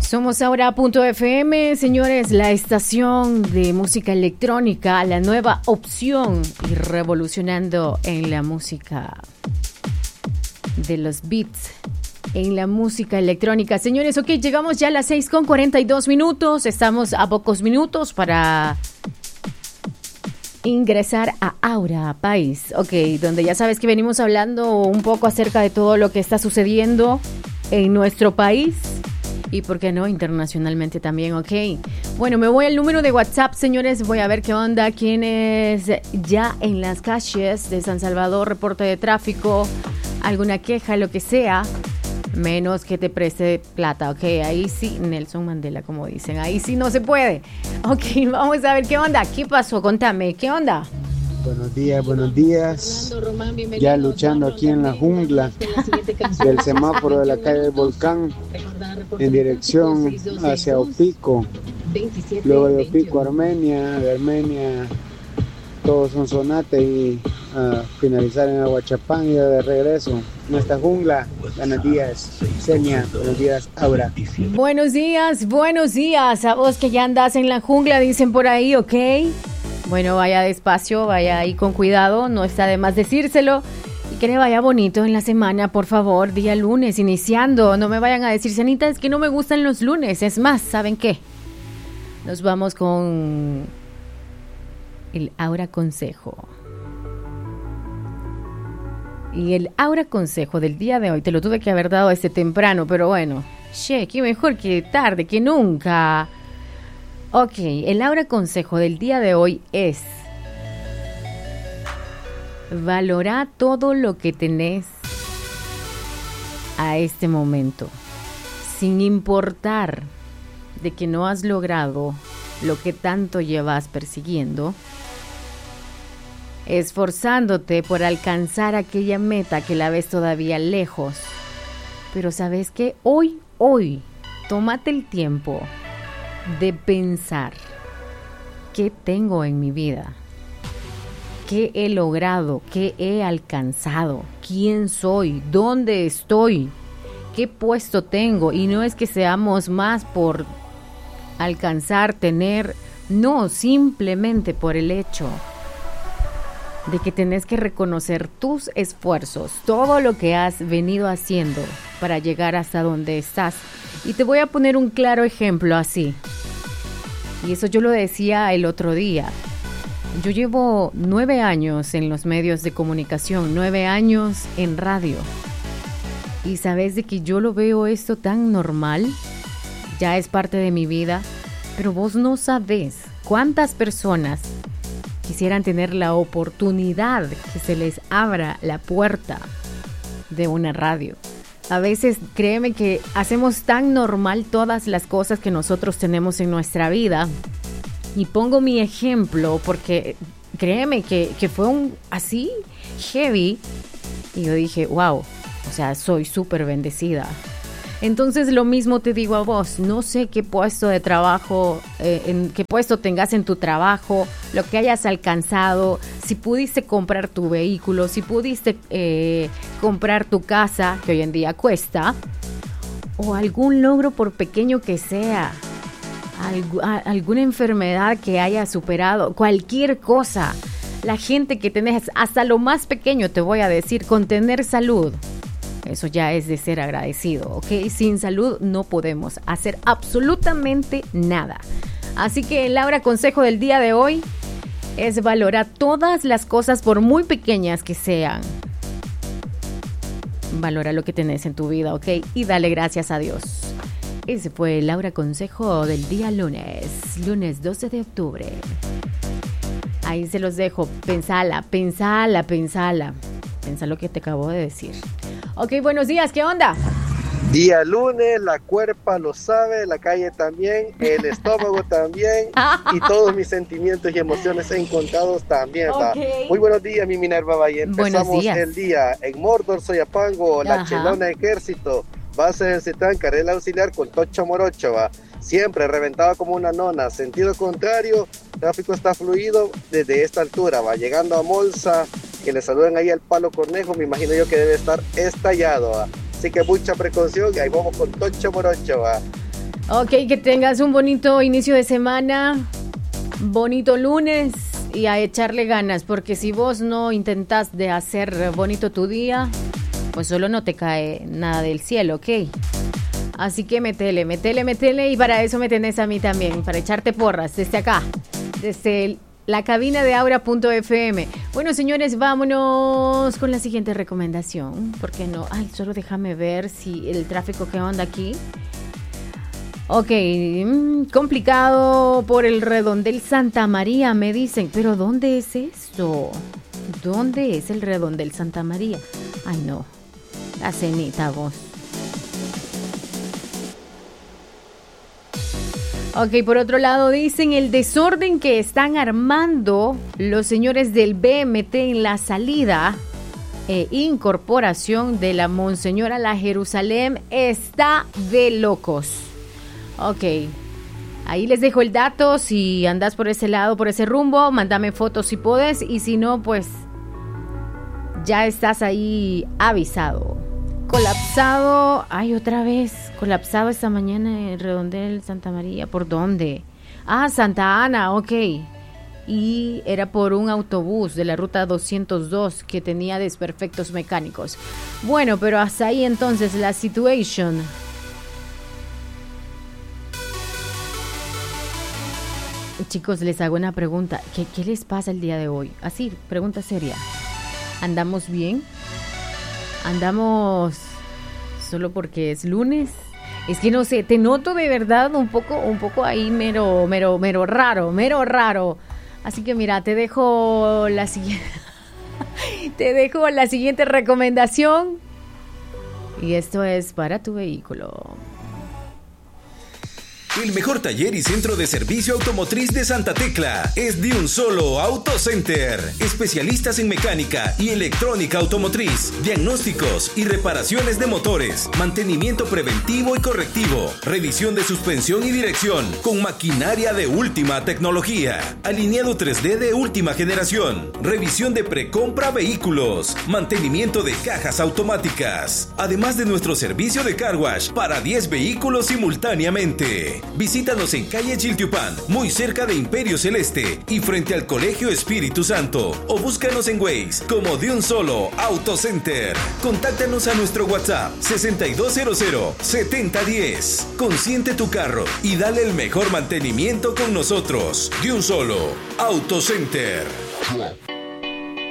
Somos ahora.fm, señores, la estación de música electrónica, la nueva opción y revolucionando en la música de los beats, en la música electrónica. Señores, ok, llegamos ya a las 6:42. Estamos a pocos minutos para ingresar a Aura País, ok, donde ya sabes que venimos hablando un poco acerca de todo lo que está sucediendo en nuestro país. Y por qué no, internacionalmente también, ok. Bueno, me voy al número de WhatsApp, señores. Voy a ver qué onda, quiénes ya en las calles de San Salvador, reporte de tráfico, alguna queja, lo que sea, menos que te preste plata, ok. Ahí sí, Nelson Mandela, como dicen, ahí sí no se puede. Ok, vamos a ver qué onda. ¿Qué pasó? Contame, ¿qué onda? Buenos días. Ya luchando aquí en la jungla del semáforo de la calle del Volcán en dirección hacia Opico. Luego de Opico, Armenia, de Armenia todos son Sonate y finalizar en Aguachapán y de regreso en esta jungla. Buenos días, Senia. Buenos días, Aura. Buenos días. A vos que ya andas en la jungla, dicen por ahí, ok. Bueno, vaya despacio, vaya ahí con cuidado, no está de más decírselo. Y que le vaya bonito en la semana, por favor, día lunes, iniciando. No me vayan a decir, Sanita, es que no me gustan los lunes. Es más, ¿saben qué? Nos vamos con el Aura Consejo. Y el Aura Consejo del día de hoy, te lo tuve que haber dado temprano, pero bueno, qué mejor que tarde, que nunca. Ok, el Aura Consejo del día de hoy es: valora todo lo que tenés a este momento, sin importar de que no has logrado lo que tanto llevas persiguiendo, esforzándote por alcanzar aquella meta que la ves todavía lejos. Pero ¿sabes qué? Hoy, tómate el tiempo de pensar qué tengo en mi vida, qué he logrado, qué he alcanzado, quién soy, dónde estoy, qué puesto tengo. Y no es que seamos más por alcanzar, tener, no, simplemente por el hecho de que tenés que reconocer tus esfuerzos, todo lo que has venido haciendo para llegar hasta donde estás. Y te voy a poner un claro ejemplo así. Y eso yo lo decía el otro día. Yo llevo 9 años en los medios de comunicación, 9 años en radio. Y sabes de que yo lo veo esto tan normal, ya es parte de mi vida, pero vos no sabés cuántas personas quisieran tener la oportunidad que se les abra la puerta de una radio. A veces, créeme que hacemos tan normal todas las cosas que nosotros tenemos en nuestra vida. Y pongo mi ejemplo porque créeme que fue así heavy. Y yo dije, wow, o sea, soy súper bendecida. Entonces lo mismo te digo a vos, no sé qué puesto de trabajo, en qué puesto tengas en tu trabajo, lo que hayas alcanzado, si pudiste comprar tu vehículo, si pudiste comprar tu casa, que hoy en día cuesta, o algún logro por pequeño que sea, alguna enfermedad que hayas superado, cualquier cosa, la gente que tenés, hasta lo más pequeño te voy a decir, con tener salud. Eso ya es de ser agradecido, ¿ok? Sin salud no podemos hacer absolutamente nada. Así que el Aura Consejo del día de hoy es valorar todas las cosas por muy pequeñas que sean. Valora lo que tenés en tu vida, ¿ok? Y dale gracias a Dios. Ese fue el Aura Consejo del día lunes 12 de octubre. Ahí se los dejo. Pensala. Pensa lo que te acabo de decir. Ok, buenos días, ¿qué onda? Día lunes, la cuerpa lo sabe, la calle también, el estómago también y todos mis sentimientos y emociones encontrados también. Okay. Muy buenos días, mi Minerva Valle. Empezamos el día en Mordor, Soyapango, La Chelona Ejército, base del Cetán, carrera auxiliar con Tocho Morocho, va. Siempre reventaba como una nona, sentido contrario, tráfico está fluido desde esta altura, va llegando a Molsa, que le saluden ahí al Palo Cornejo, me imagino yo que debe estar estallado, ¿va? Así que mucha precaución y ahí vamos con Tocho Morocho, ¿va? Ok, que tengas un bonito inicio de semana, bonito lunes y a echarle ganas, porque si vos no intentás de hacer bonito tu día, pues solo no te cae nada del cielo, ¿ok? Así que metele, y para eso me tenés a mí también, para echarte porras desde acá, desde la cabina de Aura.fm. Bueno, señores, vámonos con la siguiente recomendación. ¿Por qué no? Ay, solo déjame ver si el tráfico, ¿qué onda aquí? Ok, complicado por el redondel Santa María, me dicen. ¿Pero dónde es esto? ¿Dónde es el redondel Santa María? Ay, no. La cenita, vos. Ok, por otro lado dicen el desorden que están armando los señores del BMT en la salida e incorporación de la Monseñora La Jerusalén está de locos. Ok, ahí les dejo el dato. Si andas por ese lado, por ese rumbo, mándame fotos si podés, y si no, pues ya estás ahí avisado. Colapsado, ay, otra vez, colapsado esta mañana el redondel Santa María. ¿Por dónde? Ah, Santa Ana, ok. Y era por un autobús de la ruta 202 que tenía desperfectos mecánicos. Bueno, pero hasta ahí entonces la situation. Chicos, les hago una pregunta. ¿Qué les pasa el día de hoy? Así, pregunta seria. ¿Andamos bien? ¿Andamos solo porque es lunes? Es que no sé, te noto de verdad un poco ahí mero raro. Así que mira, te dejo la siguiente recomendación. Y esto es para tu vehículo. El mejor taller y centro de servicio automotriz de Santa Tecla es de un solo Auto Center. Especialistas en mecánica y electrónica automotriz, diagnósticos y reparaciones de motores, mantenimiento preventivo y correctivo, revisión de suspensión y dirección con maquinaria de última tecnología, alineado 3D de última generación, revisión de precompra vehículos, mantenimiento de cajas automáticas, además de nuestro servicio de car wash para 10 vehículos simultáneamente. Visítanos en calle Chiltiupán, muy cerca de Imperio Celeste y frente al Colegio Espíritu Santo, o búscanos en Waze como de un solo Auto Center. Contáctanos a nuestro WhatsApp 6200-7010. Consiente tu carro y dale el mejor mantenimiento con nosotros. De un solo Auto Center.